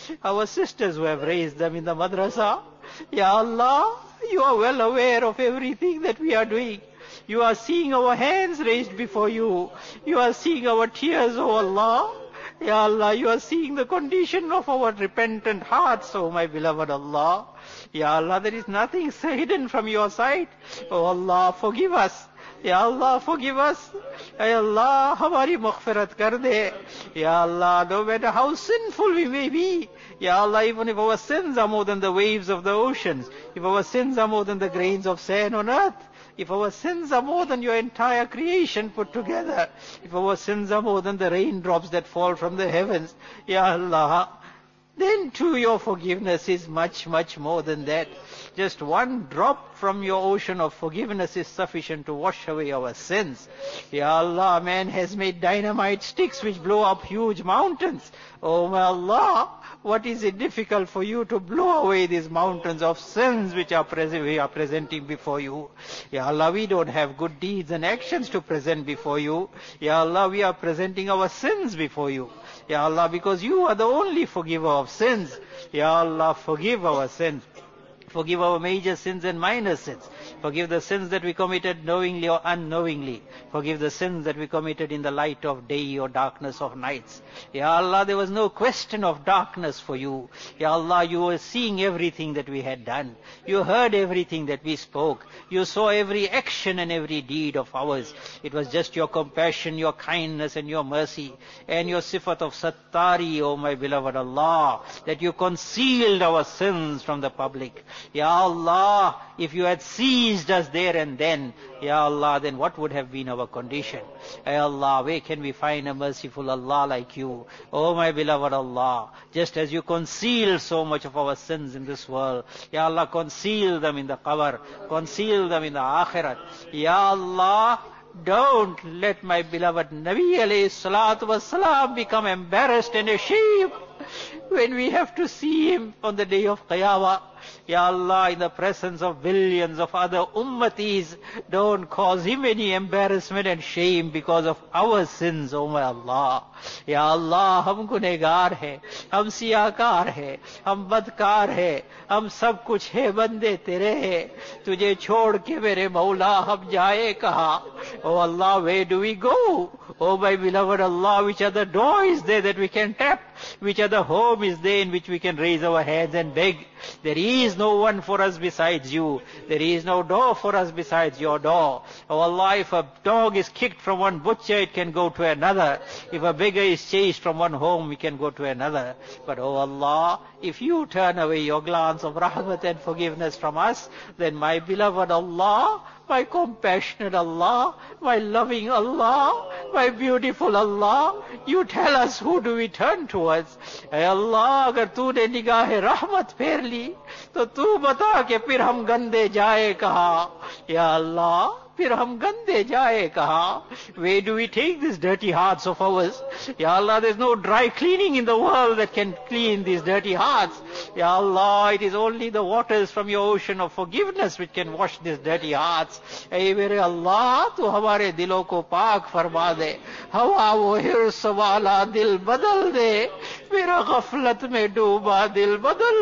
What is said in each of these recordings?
our sisters who have raised them in the madrasa. Ya Allah, you are well aware of everything that we are doing. You are seeing our hands raised before you. You are seeing our tears, O Allah. Ya Allah, you are seeing the condition of our repentant hearts, O my beloved Allah. Ya Allah, there is nothing hidden from your sight. O Allah, forgive us. Ya Allah, forgive us. Ya Allah, hamari maghfirat kar de. Ya Allah, no matter how sinful we may be. Ya Allah, even if our sins are more than the waves of the oceans, if our sins are more than the grains of sand on earth, if our sins are more than your entire creation put together, if our sins are more than the raindrops that fall from the heavens, Ya Allah, then too your forgiveness is much, much more than that. Just one drop from your ocean of forgiveness is sufficient to wash away our sins. Ya Allah, man has made dynamite sticks which blow up huge mountains. Oh my Allah, what is it difficult for you to blow away these mountains of sins which we are presenting before you? Ya Allah, we don't have good deeds and actions to present before you. Ya Allah, we are presenting our sins before you. Ya Allah, because you are the only forgiver of sins. Ya Allah, forgive our sins. Forgive our major sins and minor sins. Forgive the sins that we committed knowingly or unknowingly. Forgive the sins that we committed in the light of day or darkness of nights. Ya Allah, there was no question of darkness for you. Ya Allah, you were seeing everything that we had done. You heard everything that we spoke. You saw every action and every deed of ours. It was just your compassion, your kindness and your mercy and your sifat of Sattari, O my beloved Allah, that you concealed our sins from the public. Ya Allah, if you had seized us there and then, Ya Allah, then what would have been our condition? Ya Allah, where can we find a merciful Allah like you? Oh my beloved Allah, just as you conceal so much of our sins in this world, Ya Allah, conceal them in the qabr, conceal them in the akhirat. Ya Allah, don't let my beloved Nabi alayhi salatu wasalam become embarrassed and ashamed when we have to see him on the day of Qiyamah. Ya Allah, in the presence of billions of other ummatis, don't cause him any embarrassment and shame because of our sins, O my Allah. Ya Allah, hum gunegar hai, hum siyakar hai, hum badkar hai, hum sab kuch hai bande tere hai. Tujhe chhod ke mere Mawla hum jaaye kaha. Oh Allah, where do we go? Oh my beloved Allah, which other door is there that we can tap? Which other home is there in which we can raise our hands and beg? There is no one for us besides you. There is no door for us besides your door. Oh Allah, if a dog is kicked from one butcher, it can go to another. If a beggar is chased from one home, we can go to another. But oh Allah, if you turn away your glance of rahmat and forgiveness from us, then my beloved Allah, my compassionate Allah, my loving Allah, my beautiful Allah, you tell us who do we turn towards. Hey Allah, agar तूने निगाह रहमत फेर ली, तो तू बता के फिर हम गंदे जाए कहाँ? या अल्लाह, फिर हम गंदे जाए कहाँ? Where do we take these dirty hearts of ours? Ya Allah, there's no dry cleaning in the world that can clean these dirty hearts. Ya Allah, it is only the waters from your ocean of forgiveness which can wash these dirty hearts. Hey mere Allah, tu hamare dilon ko paak farma de. Hawa wo hirs wala dil badal de. Mera ghaflat mein dooba dil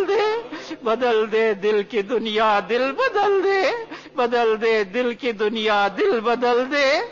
badal de dil ki duniya dil badal de. बदल दे दिल की दुनिया दिल बदल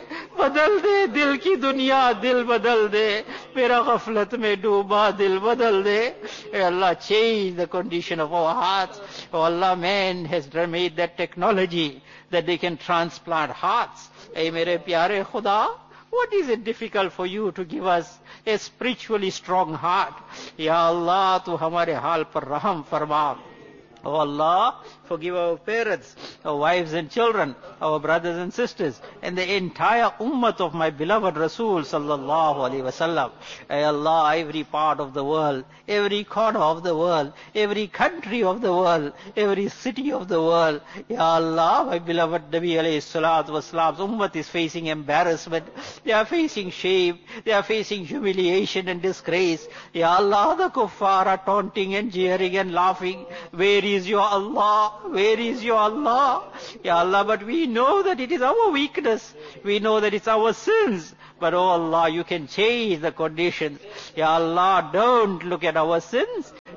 दे दिल की दुनिया दिल बदल दे मेरा गफलत में डूबा दिल बदल दे. Allah, change the condition of our hearts. Oh Allah, man has made that technology that they can transplant hearts. Hey mere pyare Khuda, what is it difficult for you to give us a spiritually strong heart? Ya Allah, tu hamare haal par raham farma. Oh Allah, forgive our parents, our wives and children, our brothers and sisters, and the entire ummah of my beloved Rasul sallallahu alaihi wasallam. Ay Allah, every part of the world, every corner of the world, every country of the world, every city of the world. Ya Allah, my beloved Nabi alayhi salatu wasalam's ummah is facing embarrassment. They are facing shame. They are facing humiliation and disgrace. Ya Allah, the kuffar are taunting and jeering and laughing. Where is your Allah? Where is your Allah? Ya Allah, but we know that it is our weakness. We know that it's our sins. But oh Allah, you can change the conditions. Ya Allah, don't look at our sins.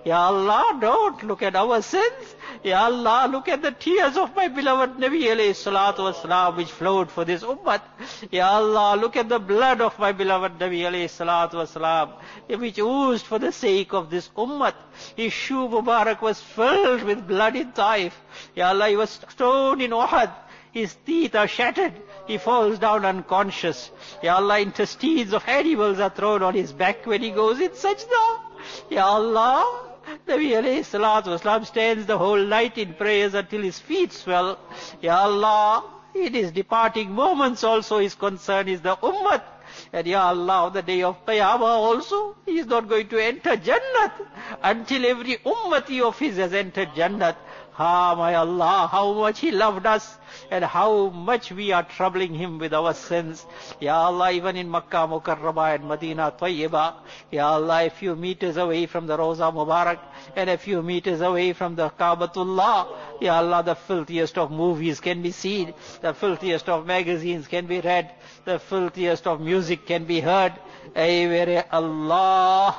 Ya Allah, don't look at our sins. Ya Allah, look at the tears of my beloved Nabi alayhi salatu wasalam which flowed for this ummah. Ya Allah, look at the blood of my beloved Nabi alayhi salatu wasalam which oozed for the sake of this ummah. His shoe Mubarak was filled with blood in Taif. Ya Allah, he was stoned in Uhud. His teeth are shattered. He falls down unconscious. Ya Allah, intestines of animals are thrown on his back when he goes in sajda. Ya Allah, Nabi alayhi salatu wasalam stands the whole night in prayers until his feet swell. Ya Allah, in his departing moments also his concern is the ummah. And Ya Allah, on the day of Qiyamah also, he is not going to enter Jannat until every ummati of his has entered Jannat. Ah, my Allah, how much he loved us and how much we are troubling him with our sins. Ya Allah, even in Makkah Mukarramah and Medina Tayyibah, Ya Allah, a few meters away from the Rawza Mubarak and a few meters away from the Kaabatullah, Ya Allah, the filthiest of movies can be seen, the filthiest of magazines can be read, the filthiest of music can be heard. Ay, where Allah,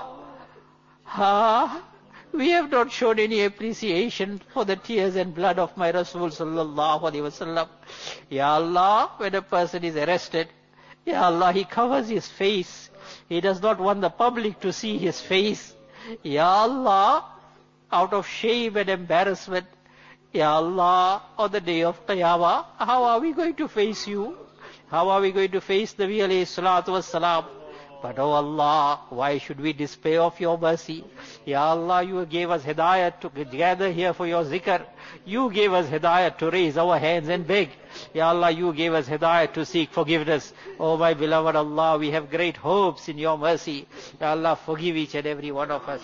we have not shown any appreciation for the tears and blood of my Rasul sallallahu alaihi wasallam. Ya Allah, when a person is arrested, Ya Allah, he covers his face. He does not want the public to see his face. Ya Allah, out of shame and embarrassment, Ya Allah, on the day of Qiyamah, how are we going to face you? How are we going to face the Nabi alayhi salatu wassalam? But oh Allah, why should we despair of your mercy? Ya Allah, you gave us hidayat to gather here for your zikr. You gave us hidayat to raise our hands and beg. Ya Allah, you gave us hidayat to seek forgiveness. Oh my beloved Allah, we have great hopes in your mercy. Ya Allah, forgive each and every one of us.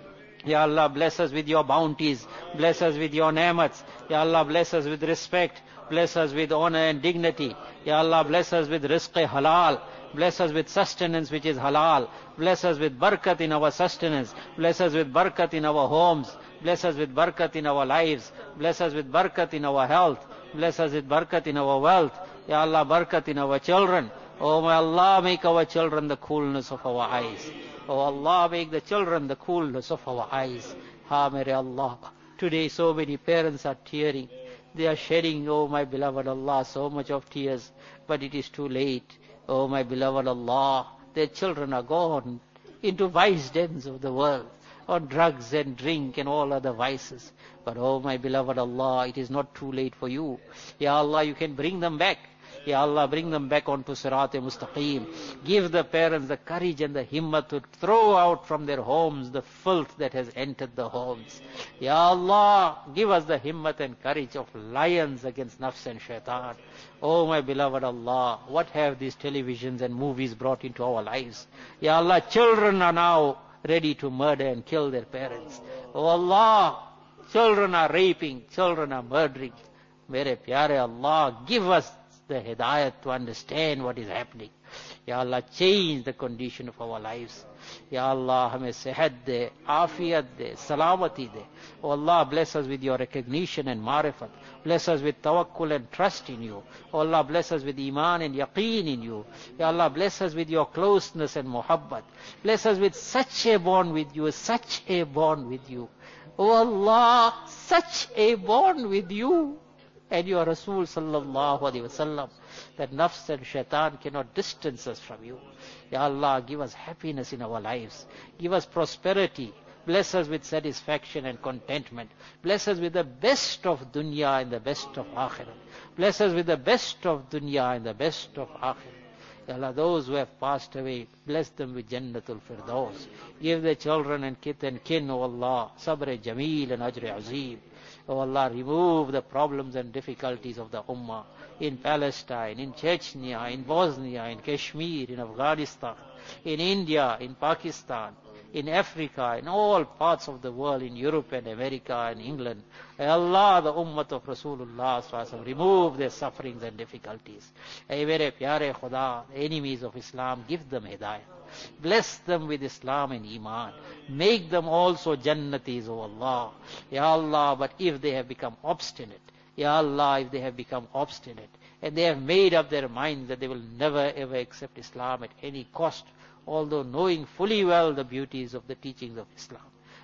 Ya Allah, bless us with your bounties. Bless us with your ni'mats. Ya Allah, bless us with respect. Bless us with honor and dignity. Ya Allah, bless us with rizq halal. Bless us with sustenance which is halal. Bless us with barakat in our sustenance. Bless us with barakat in our homes. Bless us with barakat in our lives. Bless us with barakat in our health. Bless us with barakat in our wealth. Ya Allah, barakat in our children. Oh my Allah, make our children the coolness of our eyes. Oh Allah, make the children the coolness of our eyes. Ha, mere Allah. Today so many parents are tearing. They are shedding, oh my beloved Allah, so much of tears. But it is too late. Oh my beloved Allah, their children are gone into vice dens of the world, on drugs and drink and all other vices. But oh my beloved Allah, it is not too late for you. Ya Allah, you can bring them back. Ya Allah, bring them back onto Sirat-e-Mustaqim. Give the parents the courage and the himmah to throw out from their homes the filth that has entered the homes. Ya Allah, give us the himmat and courage of lions against nafs and shaitan. Oh my beloved Allah, what have these televisions and movies brought into our lives? Ya Allah, children are now ready to murder and kill their parents. Oh Allah, children are raping, children are murdering. Mere pyare Allah, give us the hidayat to understand what is happening. Ya Allah, change the condition of our lives. Ya Allah, hame sehat de, afiyat de, salamati de. Oh Allah, bless us with your recognition and marifat. Bless us with tawakkul and trust in you. Oh Allah, bless us with iman and yaqeen in you. Ya Allah, bless us with your closeness and muhabbat. Bless us with such a bond with you, such a bond with you. Oh Allah, such a bond with you and your Rasul sallallahu alaihi wasallam, that nafs and shaitan cannot distance us from you. Ya Allah, give us happiness in our lives. Give us prosperity. Bless us with satisfaction and contentment. Bless us with the best of dunya and the best of akhirah. Bless us with the best of dunya and the best of akhirah. Ya Allah, those who have passed away, bless them with Jannatul Firdaus. Give their children and kith and kin, O Allah, sabr jameel and ajr azim. Oh Allah, remove the problems and difficulties of the Ummah in Palestine, in Chechnya, in Bosnia, in Kashmir, in Afghanistan, in India, in Pakistan, in Africa, in all parts of the world, in Europe and America and England. Ay Allah, the Ummah of Rasulullah sallallahu alaihi wasallam, remove their sufferings and difficulties. Ay mere pyare Khuda, enemies of Islam, give them hidayah. Bless them with Islam and Iman. Make them also Jannatis, O Allah. Ya Allah, but if they have become obstinate, Ya Allah, if they have become obstinate, and they have made up their minds that they will never ever accept Islam at any cost, although knowing fully well the beauties of the teachings of Islam,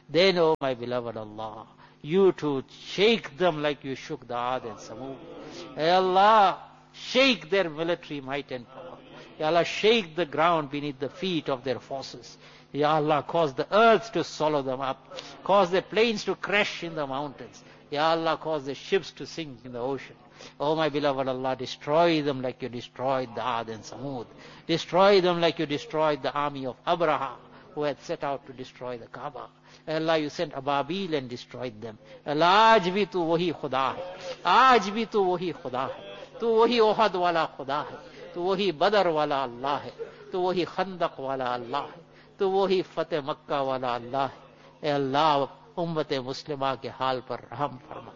Then, oh my beloved Allah, you to shake them like you shook the Ad and Samud. Ya Allah, shake their military might and power. Ya Allah, shake the ground beneath the feet of their forces. Ya Allah, cause the earth to swallow them up. Cause the plains to crash in the mountains. Ya Allah, cause the ships to sink in the ocean. Oh my beloved Allah, destroy them like you destroyed the Ad and Samud. Destroy them like you destroyed the army of Abraha, who had set out to destroy the Kaaba. Allah, you sent Ababil and destroyed them. Allah, aaj bhi tu wahi khuda hai. Aaj bhi tu wahi khuda hai. Tu wahi Uhud wala khuda hai. Tu wahi Badr wala Allah hai. Tu wahi Khandaq wala Allah hai. Tu wahi Fateh Makkah wala Allah hai. Allah, Ummat-e Muslimah ke haal par raham farma.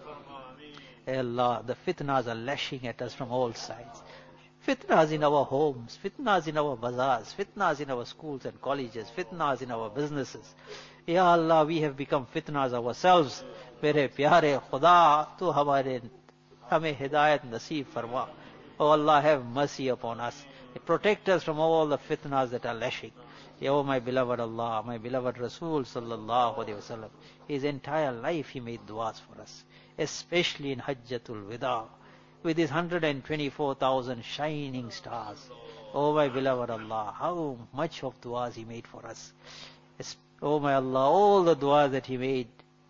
Allah, the fitnas are lashing at us from all sides. Fitnas in our homes, fitnas in our bazaars, fitnas in our schools and colleges, fitnas in our businesses. Ya Allah, we have become fitnas ourselves. Mere pyare Khuda, tu hame hidayat naseeb farma. Oh Allah, have mercy upon us. Protect us from all the fitnas that are lashing. Oh my beloved Allah, my beloved Rasul sallallahu alaihi wasallam, his entire life he made du'as for us, especially in Hajjatul Wida, with his 124,000 shining stars. Oh my beloved Allah, how much of du'as he made for us. Oh my Allah, all the du'as that he made,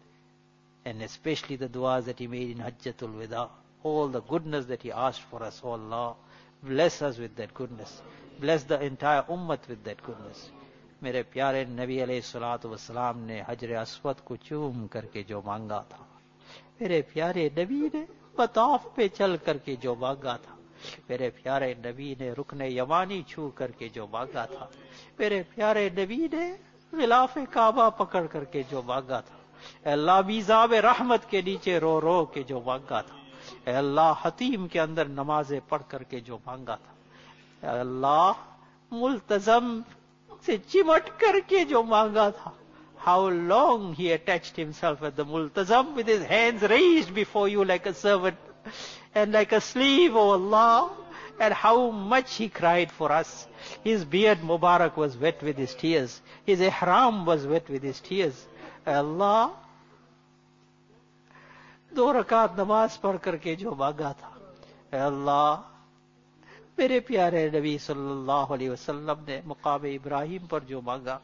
and especially the du'as that he made in Hajjatul Wida, all the goodness that he asked for us. Oh Allah, bless us with that goodness. Bless the entire ummah with that goodness. मेरे प्यारे नबी अलैहिस्सलातु वस्सलाम ने हजर Aswad को चूम करके जो मांगा था, मेरे प्यारे नबी ने मताफ पे चल करके जो मांगा था, मेरे प्यारे नबी ने रुकने यमानी छू करके जो मांगा था, मेरे प्यारे नबी ने गिलाफे काबा पकड़ करके जो मांगा था, अल्लाह मीज़ाब रहमत के नीचे रो रो के जो मांगा था, अल्लाह हतीम के अंदर नमाजें पढ़ करके जो मांगा था, अल्लाह मुल्तजम से चिमट करके जो मांगा था. How long he attached himself at the multazam with his hands raised before you like a servant and like a slave, oh Allah, and how much he cried for us. His beard Mubarak was wet with his tears. His ihram was wet with his tears. Allah, 2 रकात नमाज पढ़ करके जो मांगा था, अल्लाह मेरे प्यारे नबी सल्लल्लाहु अलैहि वसल्लम ने मुकाम इब्राहिम पर जो मांगा,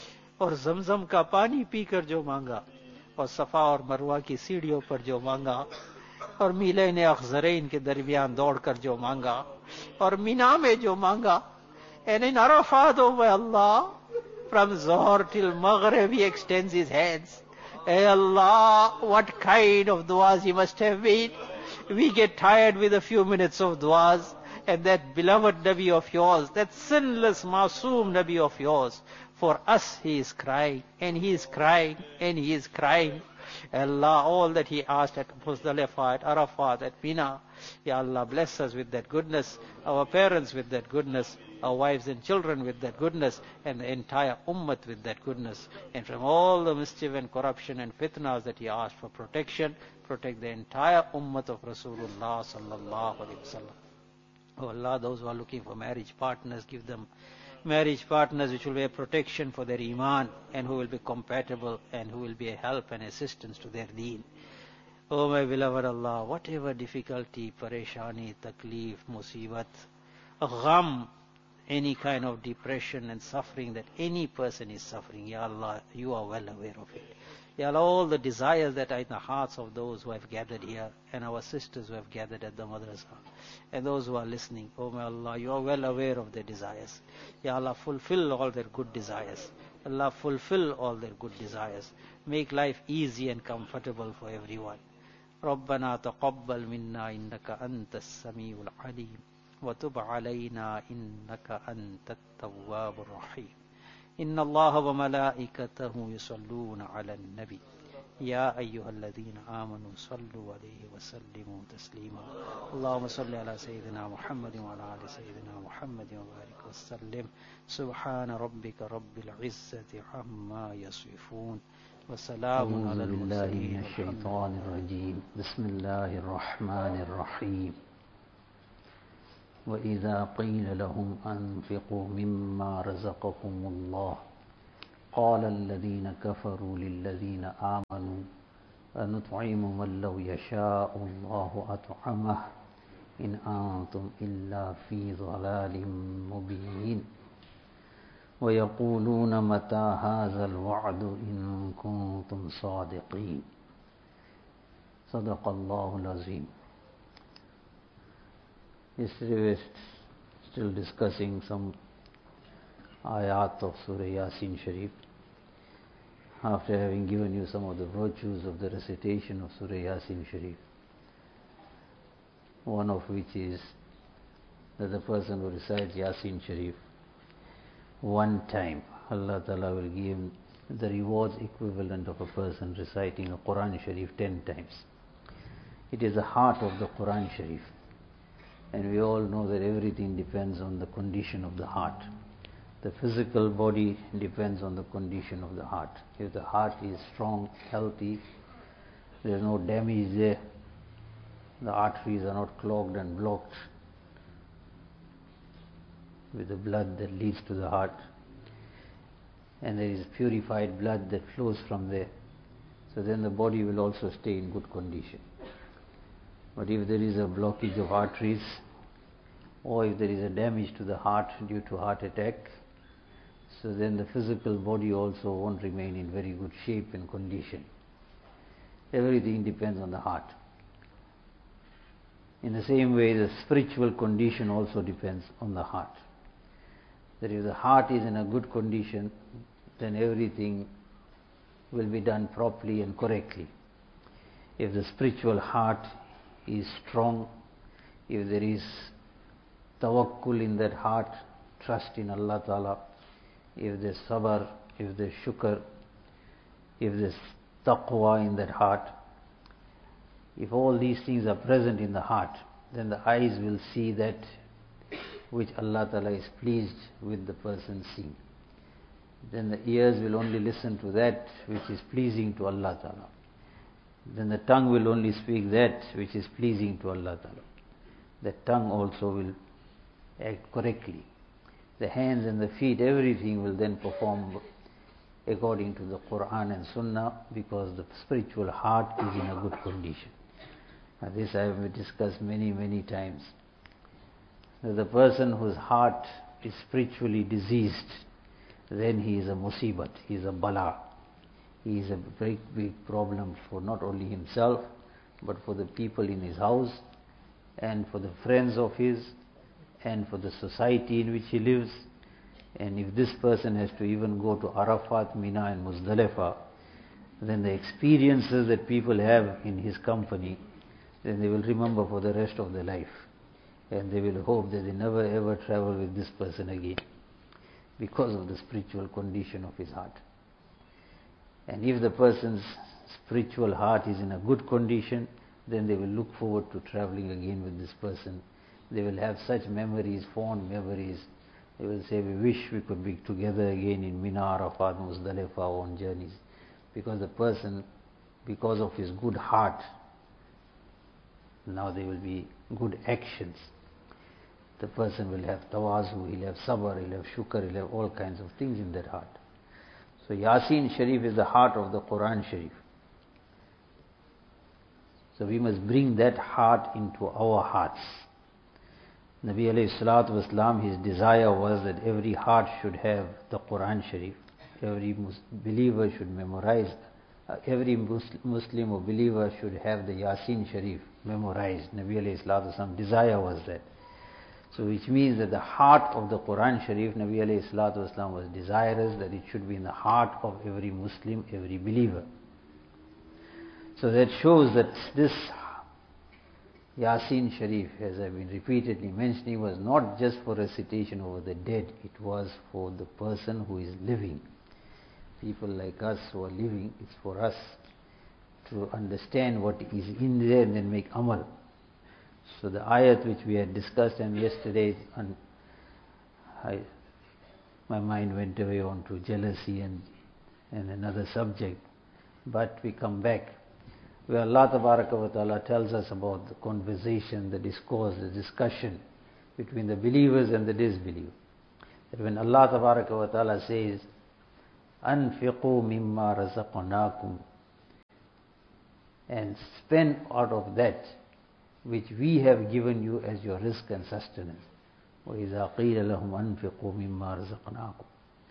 और जमजम का पानी पीकर जो मांगा, और सफा और मरवा की सीढ़ियों पर जो मांगा, और मीलैन अखजरैन के दरमियान दौड़कर जो मांगा, और मीना में जो मांगा, and in Arafat, oh my Allah, from Zohar till Maghrib he extends his hands. Hey Allah, what kind of du'as he must have made. We get tired with a few minutes of du'as, and that beloved Nabi of yours, that sinless Masoom Nabi of yours, for us he is crying, and he is crying, and he is crying. Allah, all that he asked at Muzdalifah, at Arafat, at Mina, Ya Allah, bless us with that goodness, our parents with that goodness, our wives and children with that goodness, and the entire ummah with that goodness. And from all the mischief and corruption and fitnas that he asked for protection, protect the entire ummah of Rasulullah sallallahu alaihi wasallam. Oh Allah, those who are looking for marriage partners, give them marriage partners which will be a protection for their iman, and who will be compatible, and who will be a help and assistance to their deen. Oh my beloved Allah, whatever difficulty, pareshani, taklif, musibat, gham, any kind of depression and suffering that any person is suffering, Ya Allah, you are well aware of it. Ya Allah, all the desires that are in the hearts of those who have gathered here, and our sisters who have gathered at the madrasa, and those who are listening, oh my Allah, you are well aware of their desires. Ya Allah, fulfill all their good desires. Allah, fulfill all their good desires. Make life easy and comfortable for everyone. ربنا تقبل منا إنك أنت السميع العليم وتب علينا إنك أنت التواب الرحيم إن الله وملائكته يصلون على النبي يا أيها الذين آمنوا صلوا عليه وسلموا تسليما اللهم صل على سيدنا محمد وعلى آل سيدنا محمد وبارك وسلم سبحان ربك رب العزة عما يصفون وسلام على المرسلين. من الشيطان الرجيم. بسم الله الرحمن الرحيم. وإذا قيل لهم أنفقوا مما رزقكم الله قال الذين كفروا للذين آمنوا أنطعم من لو يشاء الله أطعمه إن أنتم إلا في ضلال مبين ويقولون متى هذا الوعد إن كنتم صادقين صدق الله العظيم. Yesterday we were still discussing some ayat of Surah Yasin Sharif. After having given you some of the virtues of the recitation of Surah Yasin Sharif, one of which is that the person who recites Yasin Sharif one time, Allah Ta'ala will give him the rewards equivalent of a person reciting a Quran Sharif 10 times. It is the heart of the Quran Sharif. And we all know that everything depends on the condition of the heart. The physical body depends on the condition of the heart. If the heart is strong, healthy, there is no damage there, the arteries are not clogged and blocked with the blood that leads to the heart, and there is purified blood that flows from there, so then the body will also stay in good condition. But if there is a blockage of arteries, or if there is a damage to the heart due to heart attack, so then the physical body also won't remain in very good shape and condition. Everything depends on the heart. In the same way, the spiritual condition also depends on the heart. That if the heart is in a good condition, then everything will be done properly and correctly. If the spiritual heart is strong, if there is tawakkul in that heart, trust in Allah Ta'ala, if there's sabr, if there's shukr, if there's taqwa in that heart, if all these things are present in the heart, then the eyes will see that which Allah Ta'ala is pleased with the person seeing. Then the ears will only listen to that which is pleasing to Allah Ta'ala. Then the tongue will only speak that which is pleasing to Allah Ta'ala. The tongue also will act correctly. The hands and the feet, everything will then perform according to the Quran and Sunnah, because the spiritual heart is in a good condition. And this I have discussed many, many times. The person whose heart is spiritually diseased, then he is a musibat, he is a bala. He is a very big problem for not only himself, but for the people in his house, and for the friends of his, and for the society in which he lives. And if this person has to even go to Arafat, Mina and Muzdalifah, then the experiences that people have in his company, then they will remember for the rest of their life. And they will hope that they never ever travel with this person again, because of the spiritual condition of his heart. And if the person's spiritual heart is in a good condition, then they will look forward to traveling again with this person. They will have such memories, fond memories. They will say, we wish we could be together again in Mina, Arafat, Muzdalifah on journeys. Because the person, because of his good heart, now there will be good actions. The person will have tawazu, he'll have sabr, he'll have shukr, he'll have all kinds of things in that heart. So Yasin Sharif is the heart of the Quran Sharif. So we must bring that heart into our hearts. Nabi alayhi salatu wasalam, his desire was that every heart should have the Quran Sharif. Every believer should memorize, every Muslim or believer should have the Yasin Sharif memorized. Nabi alayhi salatu wasalam desire was that. So which means that the heart of the Quran Sharif, Nabi alayhi salatu wasalam was desirous that it should be in the heart of every Muslim, every believer. So that shows that this Yasin Sharif, as I've been repeatedly mentioning, was not just for recitation over the dead, it was for the person who is living. People like us who are living, it's for us to understand what is in there and then make amal. So the ayat which we had discussed and yesterday, my mind went away on to jealousy and another subject, but we come back where Allah Tabaraka wa Ta'ala tells us about the conversation, the discourse, the discussion between the believers and the disbelievers. That when Allah Tabaraka wa Ta'ala says, أَنْفِقُوا مِمَّا رَزَقْنَاكُمْ, and spend out of that which we have given you as your rizq and sustenance. وَإِذَا قِيلَ لَهُمْ أَنْفِقُوا مِمَّا رَزَقْنَاكُمْ,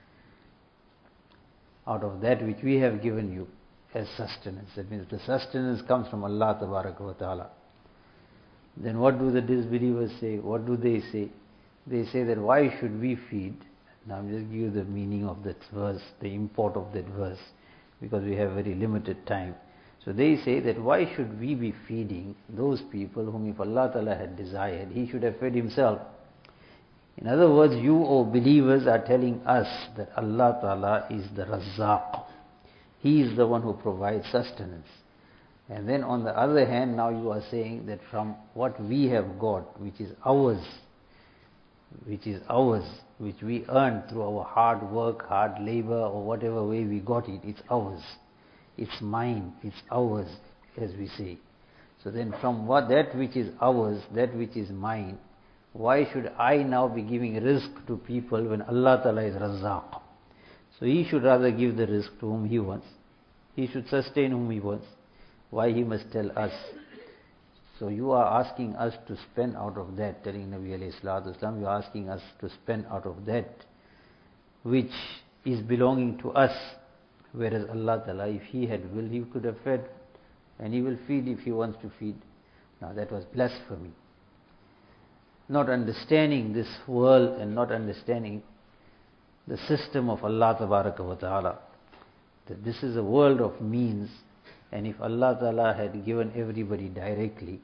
out of that which we have given you as sustenance. That means the sustenance comes from Allah Tabaraka wa Ta'ala. Then what do the disbelievers say? What do they say? They say that why should we feed? Now I'm just give you the meaning of that verse, the import of that verse, because we have very limited time. So they say that why should we be feeding those people whom if Allah Ta'ala had desired, He should have fed Himself. In other words, you, O believers, are telling us that Allah Ta'ala is the Razzaq. He is the one who provides sustenance. And then on the other hand, now you are saying that from what we have got, which is ours, which we earned through our hard work, hard labor, or whatever way we got it, it's ours. It's mine, it's ours, as we say. So then from that which is ours, that which is mine, why should I now be giving rizq to people when Allah Ta'ala is Razzaq? So He should rather give the rizq to whom He wants. He should sustain whom He wants. Why He must tell us? So you are asking us to spend out of that, telling Nabi alayhi salatu wasalam, you are asking us to spend out of that which is belonging to us. Whereas Allah Ta'ala, if He had will, He could have fed, and He will feed if He wants to feed. Now that was blasphemy. Not understanding this world and not understanding the system of Allah Tabaraka wa Ta'ala. That this is a world of means, and if Allah Ta'ala had given everybody directly,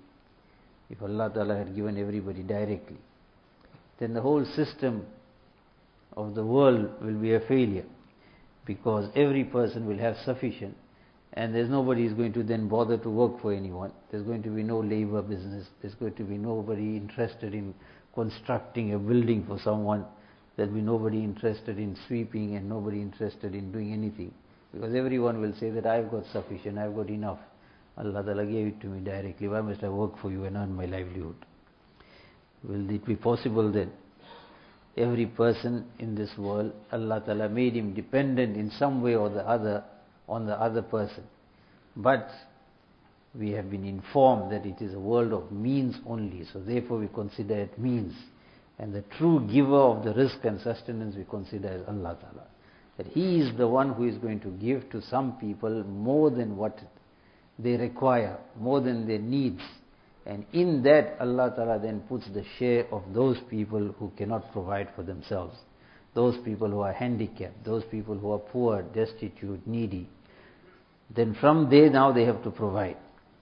then the whole system of the world will be a failure, because every person will have sufficient, and there's nobody is going to then bother to work for anyone. There's going to be no labor business. There's going to be nobody interested in constructing a building for someone. There'll be nobody interested in sweeping and nobody interested in doing anything. Because everyone will say that I've got sufficient, I've got enough. Allah Ta'ala gave it to me directly. Why must I work for you and earn my livelihood? Will it be possible then? Every person in this world, Allah Ta'ala made him dependent in some way or the other on the other person. But we have been informed that it is a world of means only, so therefore we consider it means. And the true giver of the rizq and sustenance we consider as Allah Ta'ala. That He is the one who is going to give to some people more than what they require, more than their needs. And in that Allah Ta'ala then puts the share of those people who cannot provide for themselves. Those people who are handicapped, those people who are poor, destitute, needy. Then from there now they have to provide.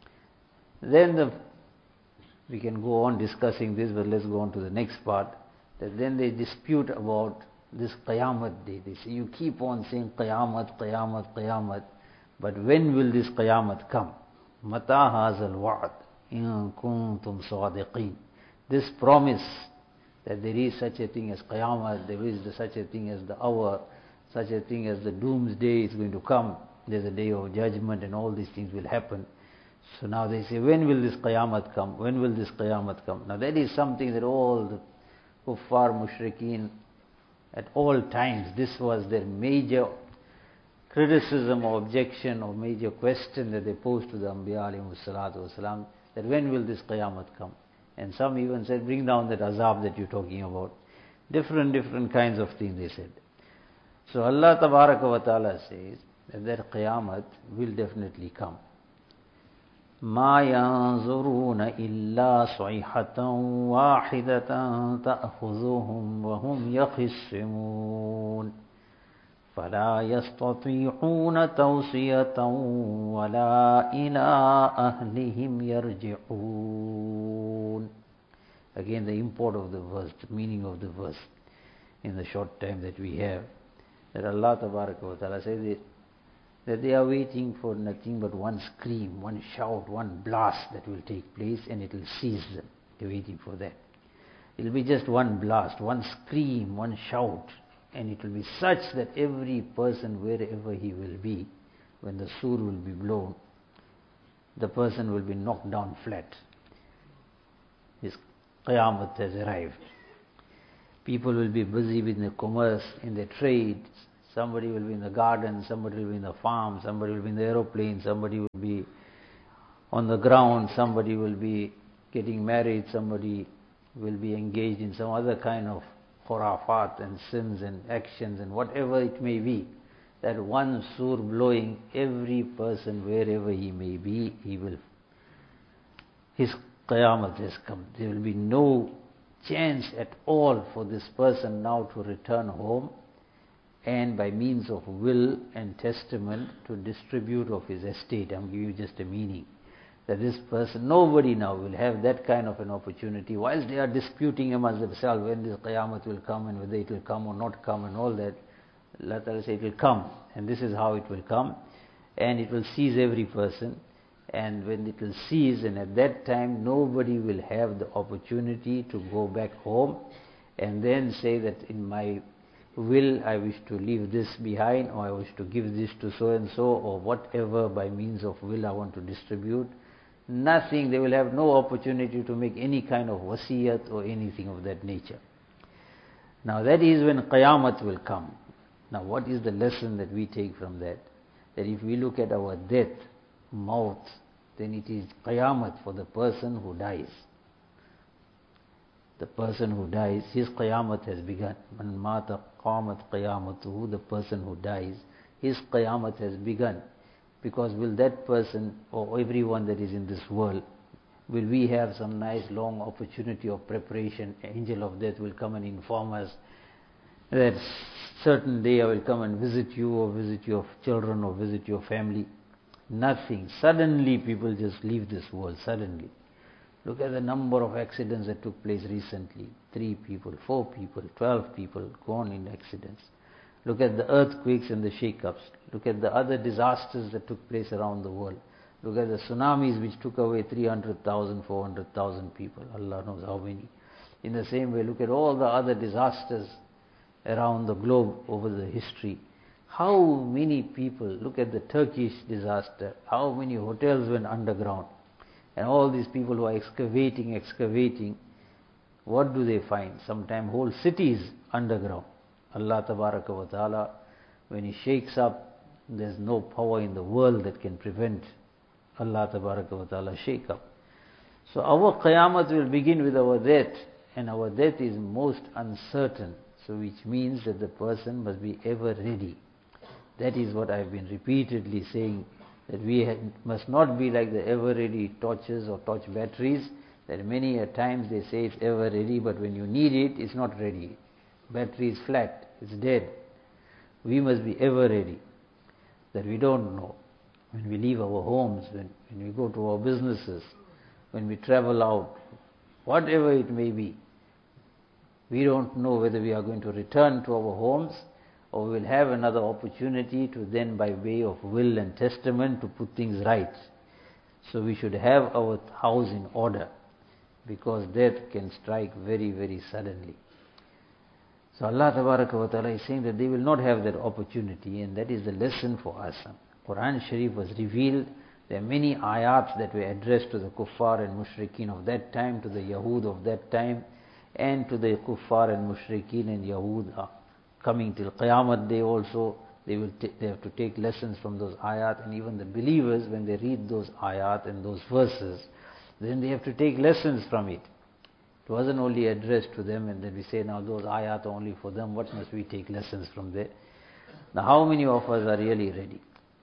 Then we can go on discussing this, but let's go on to the next part. That then they dispute about this Qayamat day. They say, you keep on saying Qayamat, Qayamat, Qayamat, but when will this Qayamat come? Mata hazal wa'ad in kuntum sadiqeen. This promise that there is such a thing as Qayamat, there is such a thing as the hour, such a thing as the doomsday is going to come. There's a day of judgment and all these things will happen. So now they say, when will this Qayamat come? When will this Qayamat come? Now that is something that all the kuffar, mushrikeen, at all times, this was their major criticism or objection or major question that they posed to the Anbiya alayhimu salatu wasalam, that when will this Qayamat come? And some even said, bring down that azab that you're talking about. Different kinds of things they said. So Allah Tabaraka wa Ta'ala says that Qayamat will definitely come. ما ينظرون إلا صيحة واحدة تأخذهم وهم يخصمون فلا يستطيعون توصية ولا إلى أهلهم يرجعون. Again the import of the verse, the meaning of the verse in the short time that we have, that Allah Tabaraka wa Ta'ala says that they are waiting for nothing but one scream, one shout, one blast that will take place and it will seize them. They're waiting for that. It will be just one blast, one scream, one shout, and it will be such that every person, wherever he will be, when the sur will be blown, the person will be knocked down flat. His Qayamat has arrived. People will be busy with their commerce, in their trade, Somebody will be in the garden, somebody will be in the farm, somebody will be in the aeroplane, somebody will be on the ground, somebody will be getting married, somebody will be engaged in some other kind of khurafat and sins and actions and whatever it may be. That one sur blowing, every person wherever he may be, his Qiyamah has come. There will be no chance at all for this person now to return home and by means of will and testament to distribute of his estate. I'm giving you just a meaning. That this person, nobody now will have that kind of an opportunity. Whilst they are disputing amongst themselves when this Qiyamah will come and whether it will come or not come and all that, Allah Ta'ala says it will come. And this is how it will come. And it will seize every person. And when it will cease, and at that time nobody will have the opportunity to go back home and then say that in my will I wish to leave this behind, or I wish to give this to so and so, or whatever by means of will I want to distribute. Nothing, they will have no opportunity to make any kind of wasiyat or anything of that nature. Now that is when Qayamat will come. Now what is the lesson that we take from that? That if we look at our death, maut, then it is Qayamat for the person who dies. The person who dies, his Qayamat has begun. Man mata qamat qiyamatuhu, the person who dies, his Qayamat has begun. Because will that person or everyone that is in this world, will we have some nice long opportunity of preparation? Angel of death will come and inform us that certain day I will come and visit you, or visit your children, or visit your family. Nothing. Suddenly people just leave this world, suddenly. Look at the number of accidents that took place recently. 3 people, 4 people, 12 people gone in accidents. Look at the earthquakes and the shake-ups. Look at the other disasters that took place around the world. Look at the tsunamis which took away 300,000, 400,000 people. Allah knows how many. In the same way, look at all the other disasters around the globe over the history. How many people, look at the Turkish disaster, how many hotels went underground. And all these people who are excavating, what do they find? Sometimes whole cities underground. Allah Tabaraka wa Ta'ala, when He shakes up, there's no power in the world that can prevent Allah Tabaraka wa Ta'ala shake up. So our Qayamat will begin with our death, and our death is most uncertain. So which means that the person must be ever ready. That is what I've been repeatedly saying, that we must not be like the ever ready torches or torch batteries, that many a times they say it's ever ready, but when you need it, it's not ready. Battery is flat, it's dead. We must be ever ready, that we don't know. When we leave our homes, when we go to our businesses, when we travel out, whatever it may be, we don't know whether we are going to return to our homes or we will have another opportunity to then by way of will and testament to put things right. So we should have our house in order, because death can strike very, very suddenly. So Allah Tabaraka wa Ta'ala is saying that they will not have that opportunity, and that is the lesson for us. Quran Sharif was revealed. There are many ayats that were addressed to the kuffar and mushrikeen of that time, to the Yahud of that time, and to the kuffar and mushrikeen and Yahud coming till Qiyamah Day also. They have to take lessons from those ayat, and even the believers, when they read those ayat and those verses, then they have to take lessons from it. It wasn't only addressed to them, and then we say, now those ayat are only for them, what must we take lessons from there? Now how many of us are really ready?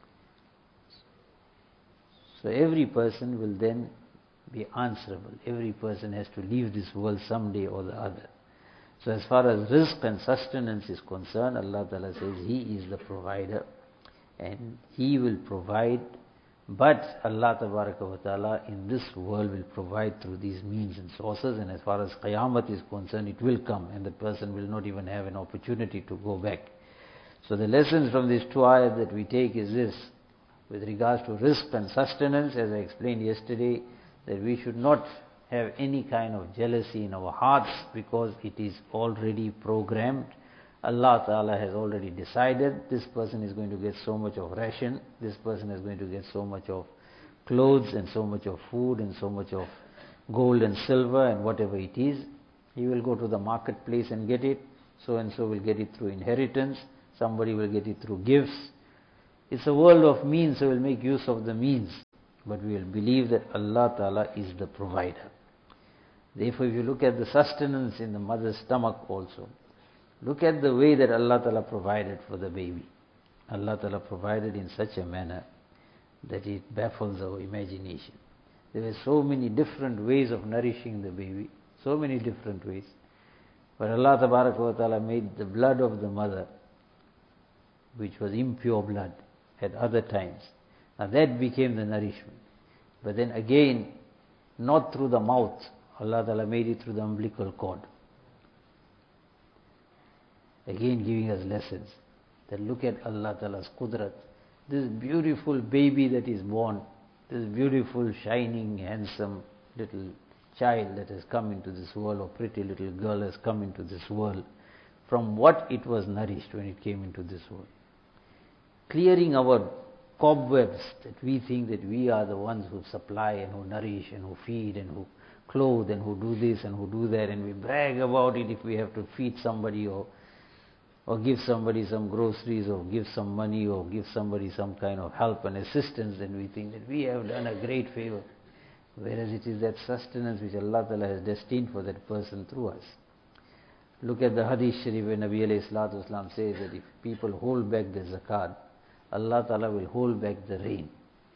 So every person will then be answerable. Every person has to leave this world someday or the other. So as far as rizq and sustenance is concerned, Allah Ta'ala says He is the provider, and He will provide, but Allah Ta'ala in this world will provide through these means and sources, and as far as Qayamat is concerned, it will come, and the person will not even have an opportunity to go back. So the lessons from these 2 ayat that we take is this: with regards to rizq and sustenance, as I explained yesterday, that we should not have any kind of jealousy in our hearts, because it is already programmed. Allah Ta'ala has already decided this person is going to get so much of ration, this person is going to get so much of clothes and so much of food and so much of gold and silver and whatever it is. He will go to the marketplace and get it, so and so will get it through inheritance, Somebody will get it through gifts. It's a world of means, so we'll make use of the means. But we will believe that Allah Ta'ala is the provider. Therefore, if you look at the sustenance in the mother's stomach also, look at the way that Allah Ta'ala provided for the baby. Allah Ta'ala provided in such a manner that it baffles our imagination. There were so many different ways of nourishing the baby, so many different ways. But Allah Ta'ala made the blood of the mother, which was impure blood at other times. Now that became the nourishment. But then again, not through the mouth. Allah Ta'ala made it through the umbilical cord. Again giving us lessons. That look at Allah Ta'ala's qudrat. This beautiful baby that is born, this beautiful, shining, handsome little child that has come into this world, or pretty little girl has come into this world, from what it was nourished when it came into this world. Clearing our cobwebs that we think that we are the ones who supply and who nourish and who feed and who clothe and who do this and who do that, and we brag about it if we have to feed somebody or give somebody some groceries or give some money or give somebody some kind of help and assistance, then we think that we have done a great favor. Whereas it is that sustenance which Allah Ta'ala has destined for that person through us. Look at the Hadith Sharif where Nabi alayhi salatu wasalam says that if people hold back the zakat, Allah Ta'ala will hold back the rain.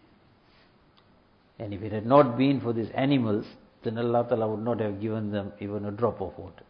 And if it had not been for these animals, then Allah Ta'ala would not have given them even a drop of water.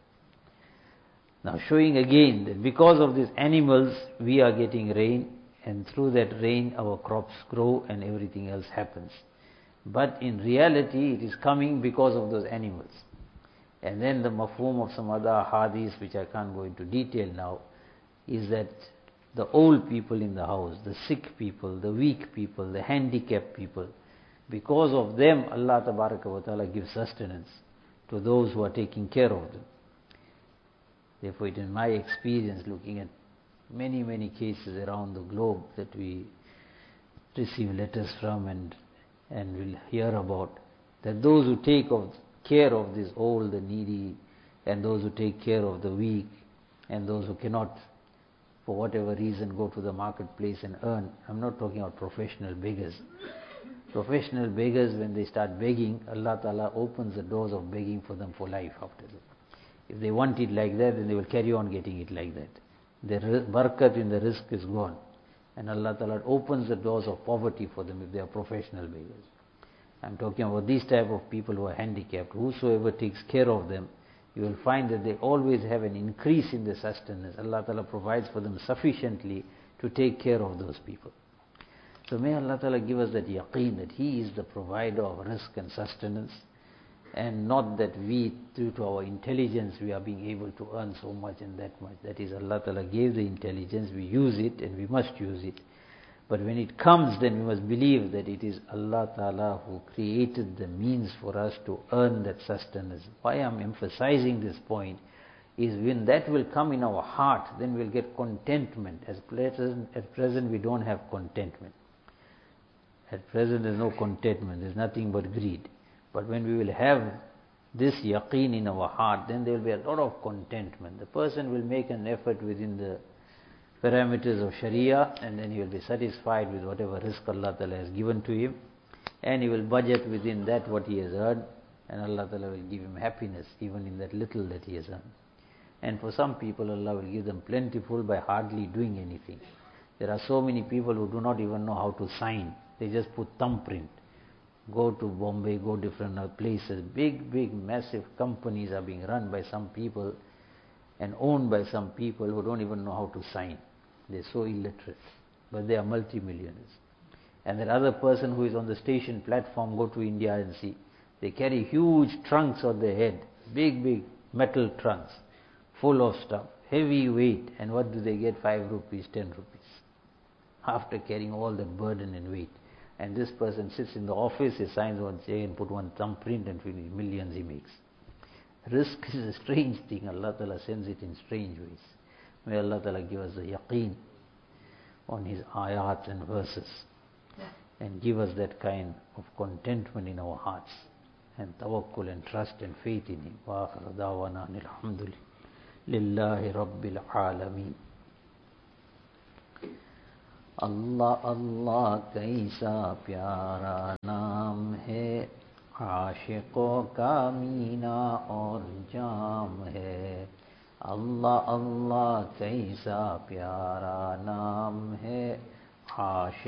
Now showing again that because of these animals we are getting rain, and through that rain our crops grow and everything else happens. But in reality it is coming because of those animals. And then the mafhum of some other hadiths which I can't go into detail now is that the old people in the house, the sick people, the weak people, the handicapped people, because of them Allah Ta'ala gives sustenance to those who are taking care of them. Therefore, it is my experience looking at many, many cases around the globe that we receive letters from and will hear about, that those who take care of this old, the needy, and those who take care of the weak, and those who cannot, for whatever reason, go to the marketplace and earn. I'm not talking about professional beggars. Professional beggars, when they start begging, Allah Ta'ala opens the doors of begging for them for life after that. If they want it like that, then they will carry on getting it like that. The barakat in the rizq is gone. And Allah Ta'ala opens the doors of poverty for them if they are professional beggars. I'm talking about these type of people who are handicapped. Whosoever takes care of them, you will find that they always have an increase in their sustenance. Allah Ta'ala provides for them sufficiently to take care of those people. So may Allah Ta'ala give us that yaqeen that He is the provider of rizq and sustenance, and not that we, due to our intelligence, we are being able to earn so much and that much. That is, Allah Ta'ala gave the intelligence, we use it and we must use it. But when it comes, then we must believe that it is Allah Ta'ala who created the means for us to earn that sustenance. Why I'm emphasizing this point is when that will come in our heart, then we'll get contentment. At present we don't have contentment. At present there's no contentment, there's nothing but greed. But when we will have this yaqeen in our heart, then there will be a lot of contentment. The person will make an effort within the parameters of Sharia, and then he will be satisfied with whatever rizq Allah Ta'ala has given to him, and he will budget within that what he has earned, and Allah Ta'ala will give him happiness even in that little that he has earned. And for some people, Allah will give them plentiful by hardly doing anything. There are so many people who do not even know how to sign. They just put thumbprint. Go to Bombay, go different places. Big, massive companies are being run by some people and owned by some people who don't even know how to sign. They're so illiterate, but they are multimillionaires. And that other person who is on the station platform, go to India and see. They carry huge trunks on their head, big metal trunks, full of stuff, heavy weight. And what do they get? 5 rupees, 10 rupees. After carrying all that burden and weight. And this person sits in the office, he signs one check and put one thumbprint and millions he makes. Rizq is a strange thing. Allah Ta'ala sends it in strange ways. May Allah Ta'ala give us the yaqeen on His ayat and verses, and give us that kind of contentment in our hearts, and tawakkul and trust and faith in Him. Wa akhir da'wana alhamdulillah lillahi rabbil alameen. अल्लाह अल्लाह कैसा प्यारा नाम है, आशिकों का मीना और जाम है। अल्लाह अल्लाह कैसा प्यारा नाम है, आशिक